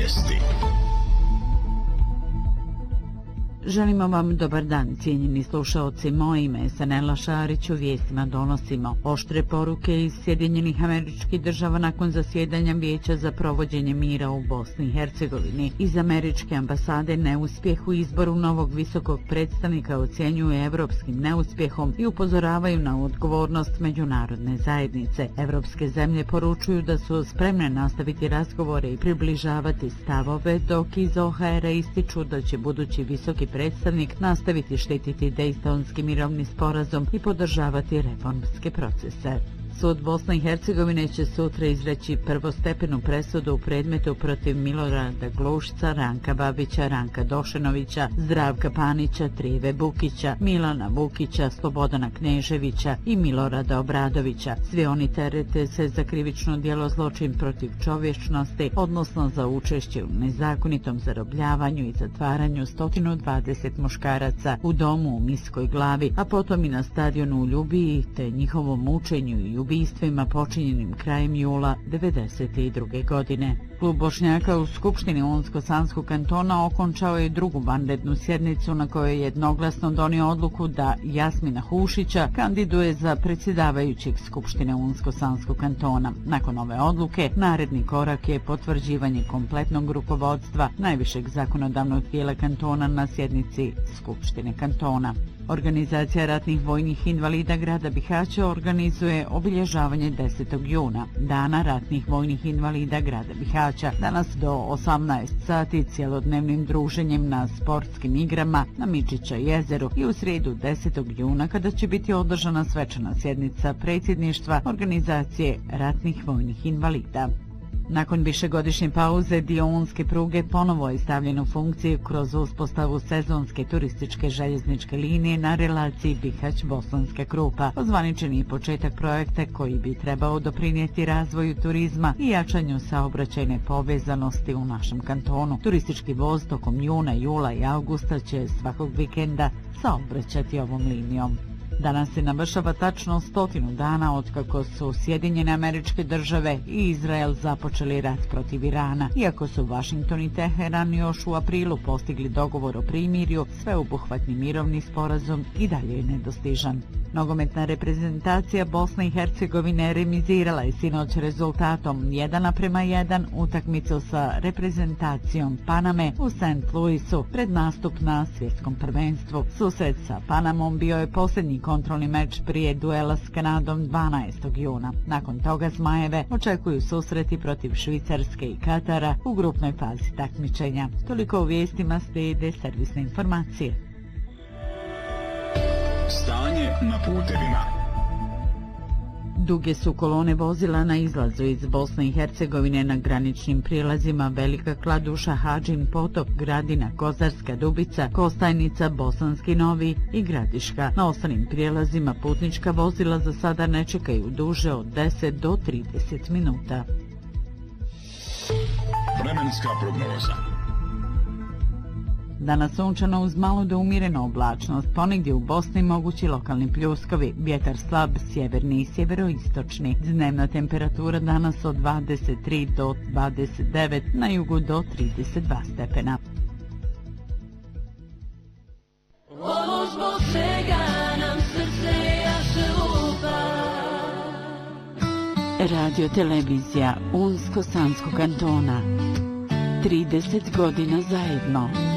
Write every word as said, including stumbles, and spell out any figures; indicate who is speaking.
Speaker 1: Vijesti.
Speaker 2: Želimo vam dobar dan, cijenjeni slušaoci. Moje ime je Sanela Šarić, u vijestima donosimo oštre poruke iz Sjedinjenih Američkih Država nakon zasjedanja Vijeća za provođenje mira u Bosni i Hercegovini. Iz američke ambasade neuspjeh u izboru novog visokog predstavnika ocjenjuju evropskim neuspjehom i upozoravaju na odgovornost međunarodne zajednice. Evropske zemlje poručuju da su spremne nastaviti razgovore i približavati stavove, dok iz O H R-a ističu da će budući visoki predstavnik nastaviti štititi Dejtonski mirovni sporazum i podržavati reformske procese. Sud Bosne i Hercegovine će sutra izreći prvostepenu presudu u predmetu protiv Milorada Glušca, Ranka Babića, Ranka Došenovića, Zdravka Panića, Trive Bukića, Milana Vukića, Slobodana Kneževića i Milorada Obradovića. Svi oni terete se za krivično djelo zločin protiv čovječnosti, odnosno za učešće u nezakonitom zarobljavanju i zatvaranju sto dvadeset muškaraca u domu u Miskoj Glavi, a potom i na stadionu u Ljubiji, te njihovom mučenju i ubistvima počinjenim krajem jula devedeset druge. godine. Klub Bošnjaka u Skupštini Unsko-Sanskog kantona okončao je drugu vanrednu sjednicu na kojoj je jednoglasno donio odluku da Jasmina Hušića kandiduje za predsjedavajućeg Skupštine Unsko-Sanskog kantona. Nakon ove odluke, naredni korak je potvrđivanje kompletnog rukovodstva najvišeg zakonodavnog tijela kantona na sjednici Skupštine kantona. Organizacija ratnih vojnih invalida grada Bihaća organizuje obilježavanje desetog juna, Dana ratnih vojnih invalida grada Bihaća. Danas do osamnaest sati cjelodnevnim druženjem na sportskim igrama na Mičića jezeru i u srijedu desetog juna kada će biti održana svečana sjednica predsjedništva organizacije ratnih vojnih invalida. Nakon višegodišnje pauze, dio unske pruge ponovo je stavljen u funkciju kroz uspostavu sezonske turističke željezničke linije na relaciji Bihać-Bosanska Krupa. Ozvaničen je početak projekta koji bi trebao doprinijeti razvoju turizma i jačanju saobraćajne povezanosti u našem kantonu. Turistički voz tokom juna, jula i augusta će svakog vikenda saobraćati ovom linijom. Danas se navršava tačno stotinu dana otkako su Sjedinjene Američke Države i Izrael započeli rat protiv Irana. Iako su Washington i Teheran još u aprilu postigli dogovor o primirju, sveobuhvatni mirovni sporazum i dalje je nedostižan. Nogometna reprezentacija Bosne i Hercegovine remizirala je sinoć rezultatom jedan naprema jedan utakmicu sa reprezentacijom Paname u Saint Louisu pred nastup na svjetskom prvenstvu. Susret sa Panamom bio je posljednji kontrolni meč prije duela s Kanadom dvanaestog juna. Nakon toga Zmajeve očekuju susreti protiv Švicarske i Katara u grupnoj fazi takmičenja. Toliko u vijestima, slijede servisne informacije.
Speaker 1: Stanje na putevima.
Speaker 2: Duge su kolone vozila na izlazu iz Bosne i Hercegovine na graničnim prijelazima Velika Kladuša, Hadžin Potok, Gradina, Kozarska Dubica, Kostajnica, Bosanski Novi i Gradiška. Na ostalim prijelazima putnička vozila za sada ne čekaju duže od deset do trideset minuta.
Speaker 1: Vremenska prognoza.
Speaker 2: Danas sunčano uz malo do umjereno oblačnost, ponegdje u Bosni mogući lokalni pljuskovi, vjetar slab, sjeverni i sjeveroistočni. Dnevna temperatura danas od dvadeset tri do dvadeset devet, na jugu do trideset dva stepena.
Speaker 3: Ovo zbog svega nam srce jaše lupa.
Speaker 2: Radio televizija Unsko-Sanskog kantona. trideset godina zajedno.